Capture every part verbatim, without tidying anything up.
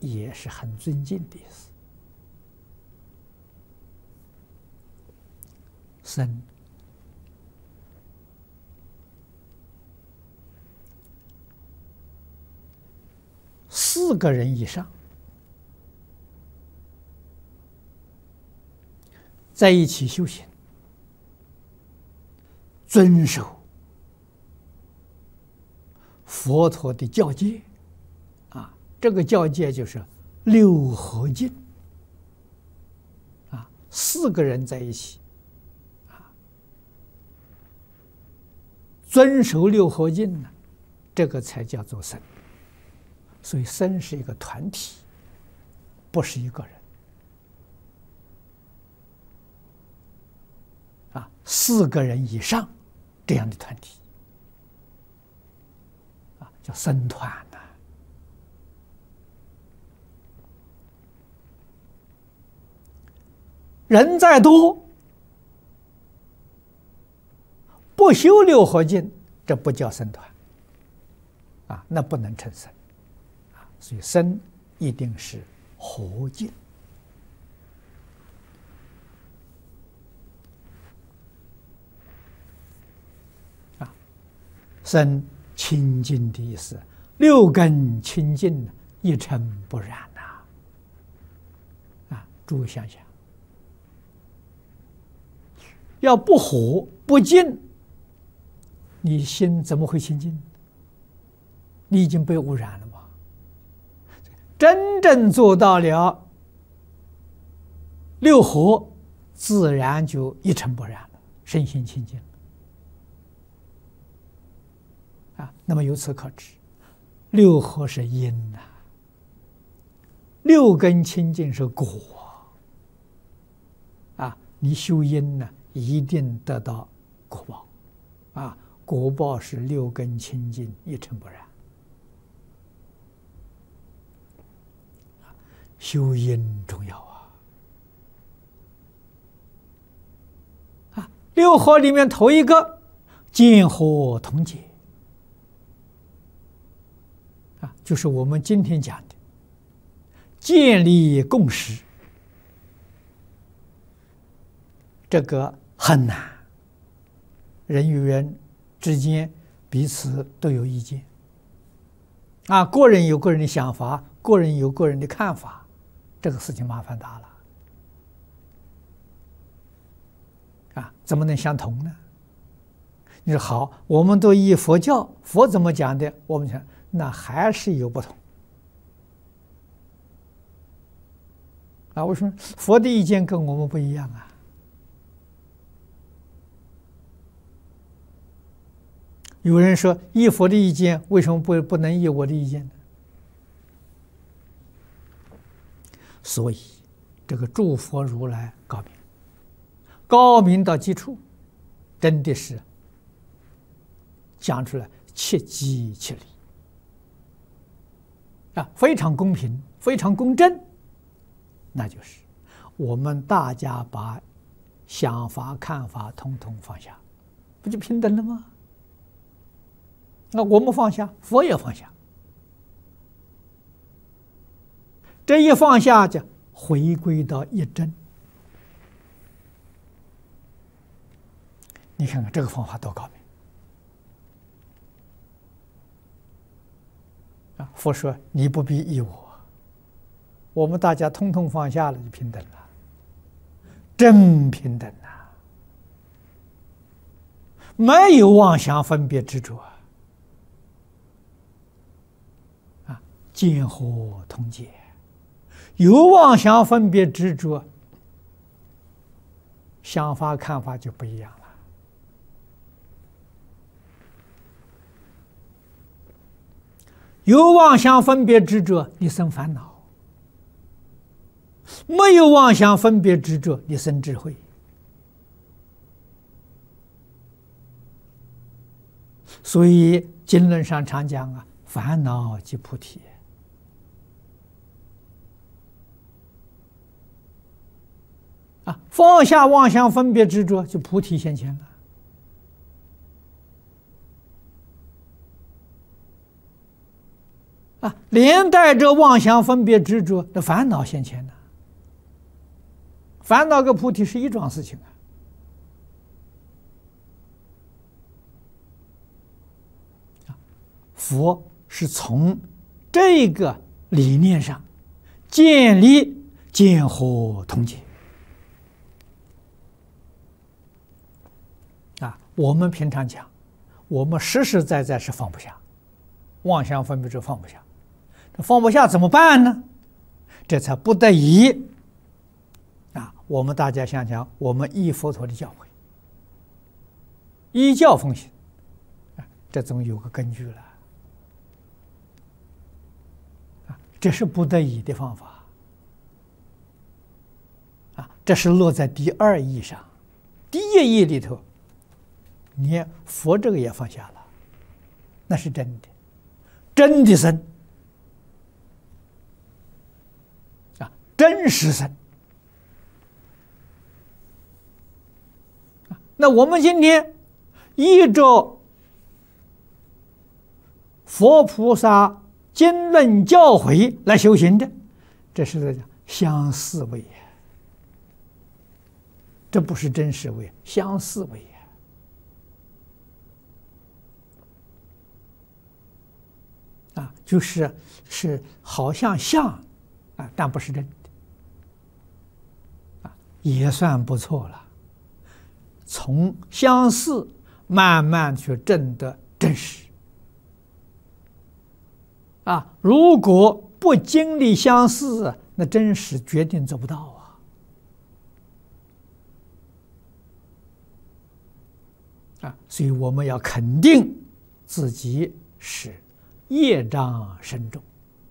也是很尊敬的意思。僧四个人以上在一起修行，遵守佛陀的教戒啊，这个教戒就是六合敬啊，四个人在一起啊，遵守六合敬呢，这个才叫做僧。所以僧是一个团体，不是一个人啊，四个人以上这样的团体啊，叫僧团呐。人再多，不修六合敬，这不叫僧团啊，那不能称僧。所以僧一定是合敬啊，僧清净的意思，六根清净，一尘不染呐！啊，诸位想想，要不合不净，你心怎么会清净？你已经被污染了嘛。真正做到了六合，自然就一尘不染了，身心清净啊。那么由此可知，六合是因呐、啊，六根清净是果啊。你修因呢，一定得到果报啊。果报是六根清净，一尘不染。修因重要啊！啊，六合里面头一个见合同解啊，就是我们今天讲的建立共识，这个很难。人与人之间彼此都有意见啊，个人有个人的想法，个人有个人的看法。这个事情麻烦大了啊！怎么能相同呢？你说好，我们都依佛教，佛怎么讲的？我们讲那还是有不同啊！为什么佛的意见跟我们不一样啊？有人说依佛的意见，为什么不不能依我的意见呢？所以，这个诸佛如来高明，高明到极处，真的是讲出来切机切理啊，非常公平，非常公正。那就是我们大家把想法、看法统统放下，不就平等了吗？那我们放下，佛也放下。这一放下，就回归到一真。你看看这个方法多高明啊！佛说你不必依我，我们大家通通放下了，就平等了，真平等啊！没有妄想分别执着啊，见合同解。有妄想分别执着，想法看法就不一样了。有妄想分别执着，你生烦恼；没有妄想分别执着，你生智慧。所以经论上常讲啊，烦恼即菩提。啊，放下妄想分别执着，就菩提现前了。啊， 连带着妄想分别执着的烦恼现前呢。烦恼跟菩提是一桩事情啊。佛是从这个理念上建立见惑同解啊。我们平常讲，我们实实在在是放不下，妄想分别执放不下，这放不下怎么办呢？这才不得已啊！我们大家想想，我们依佛陀的教诲，依教奉行，啊，这总有个根据了啊！这是不得已的方法啊！这是落在第二义上，第一义里头，连佛这个也放下了，那是真的，真的生啊，真实生。那我们今天依着佛菩萨经论教诲来修行的，这是在讲相似位，这不是真实位，相似位啊，就是是好像像啊，但不是真的啊，也算不错了。从相似慢慢去证得真实啊！如果不经历相似，那真实决定做不到啊！啊，所以我们要肯定自己是业障深重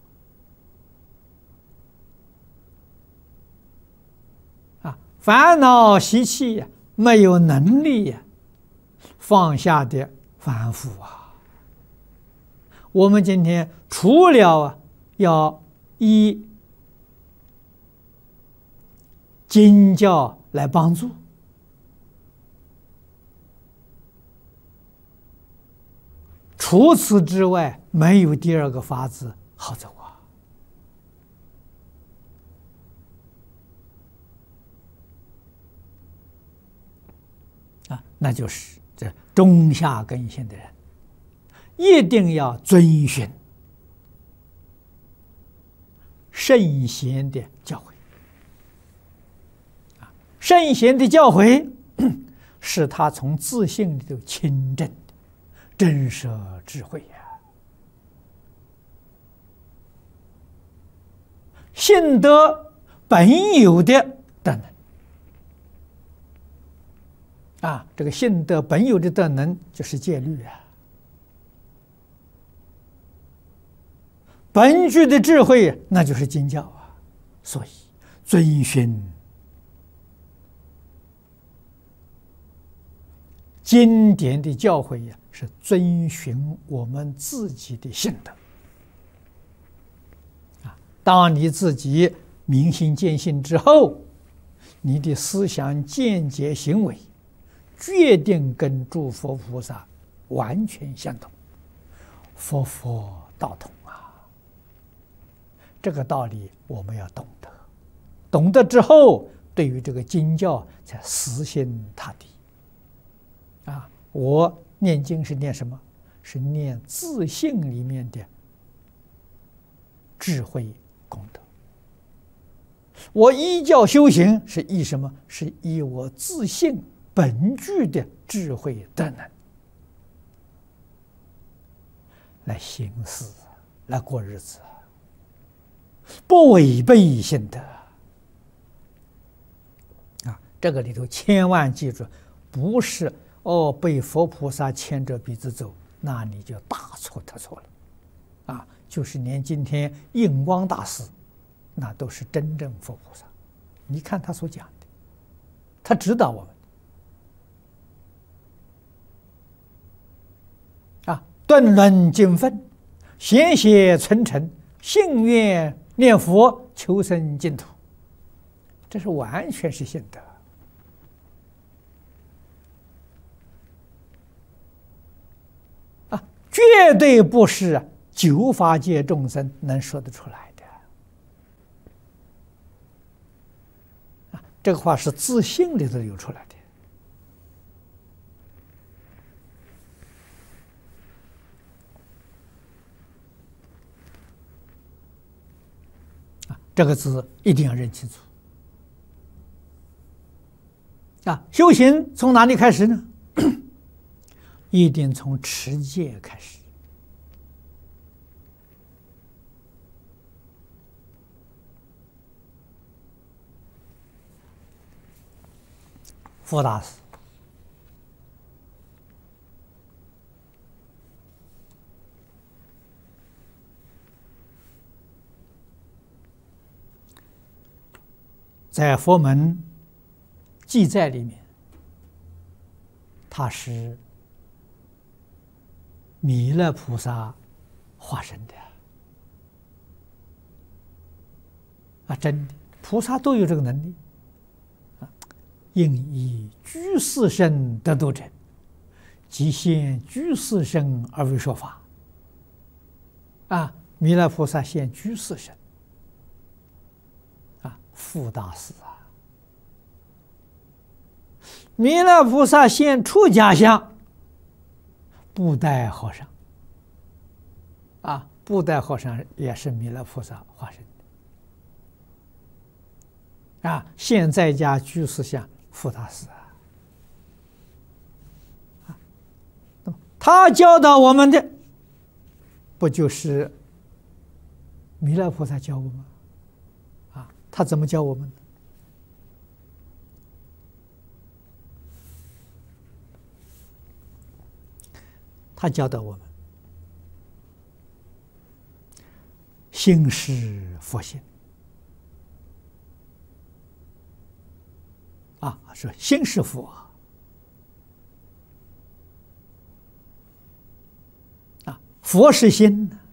啊，烦恼习气呀。没有能力呀，放下的凡夫啊！我们今天除了啊要依经教来帮助，除此之外，没有第二个法子好走啊！啊，那就是这中下根性的人，一定要遵循圣贤的教诲。啊，圣贤的教诲是他从自性里头亲证的真实智慧呀、啊，信得本有的德能。啊，这个信得本有的德能就是戒律啊，本具的智慧那就是经教啊，所以遵循经典的教诲呀，是遵循我们自己的性德啊。当你自己明心见性之后，你的思想见解行为决定跟诸佛菩萨完全相同，佛佛道同啊！这个道理我们要懂得，懂得之后，对于这个经教才死心塌地啊！我念经是念什么？是念自性里面的智慧功德。我依教修行是依什么？是依我自性本具的智慧德能来行事，来过日子，不违背性德啊！这个里头千万记住，不是哦被佛菩萨牵着鼻子走，那你就大错特错了啊！就是连今天印光大师，那都是真正佛菩萨，你看他所讲的，他指导我们。顿论经分，贤写存诚，信愿念佛，求生净土，这是完全是信德啊，绝对不是九法界众生能说得出来的。啊，这个话是自信里头流出来的。啊，这个字一定要认清楚。啊，修行从哪里开始呢？一定从持戒开始。佛大师在佛门记载里面，他是弥勒菩萨化身的啊！真的，菩萨都有这个能力啊！应以居士身得度者，即现居士身而为说法啊！弥勒菩萨现居士身啊，富大师啊！弥勒菩萨现出家相，布袋和尚啊，布袋和尚也是弥勒菩萨化身的啊。现在家居士相富大师啊，那么他教导我们的，不就是弥勒菩萨教我们啊？他怎么教我们？他教导我们心是佛性啊，说心是佛啊，佛是心呢，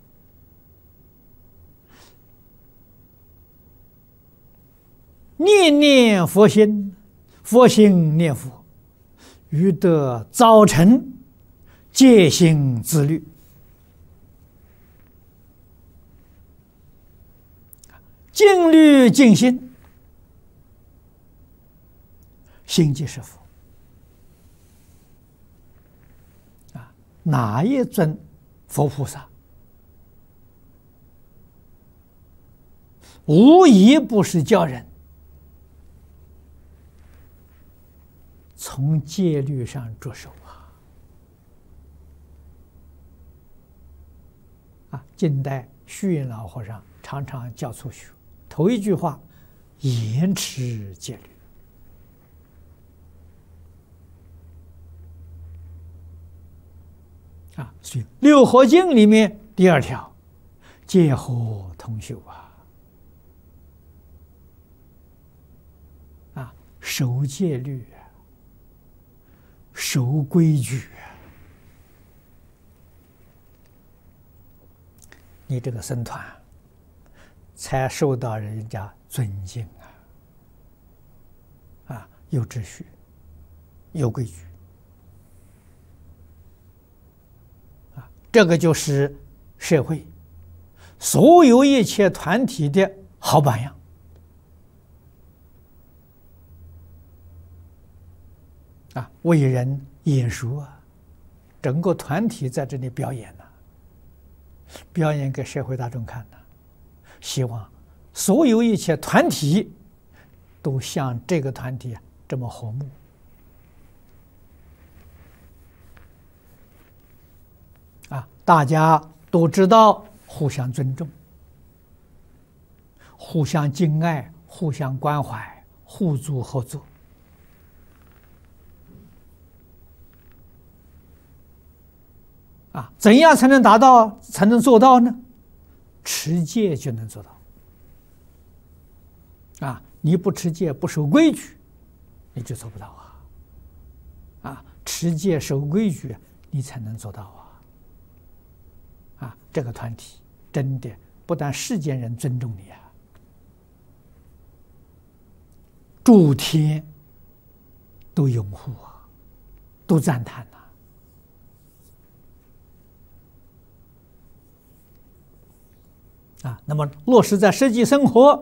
念念佛心，佛心念佛，欲得早晨戒心自律，净律净心，心即是佛啊！哪一尊佛菩萨，无一不是教人从戒律上着手啊！啊，近代虚云老和尚常常教初学，头一句话：严持戒律。啊，所以《六合经》里面第二条，戒和同修啊，啊，守戒律啊，守规矩啊，你这个僧团才受到人家尊敬啊！啊，有秩序，有规矩。这个就是社会所有一切团体的好榜样啊！为人演说啊，整个团体在这里表演呢、啊，表演给社会大众看呢、啊。希望所有一切团体都像这个团体这么和睦。啊，大家都知道互相尊重、互相敬爱、互相关怀、互助合作。啊，怎样才能达到、才能做到呢？持戒就能做到。啊，你不持戒、不守规矩，你就做不到啊。啊，持戒守规矩，你才能做到啊。啊，这个团体真的不但世间人尊重你啊，诸天都拥护啊，都赞叹呐、 啊，那么落实在实际生活，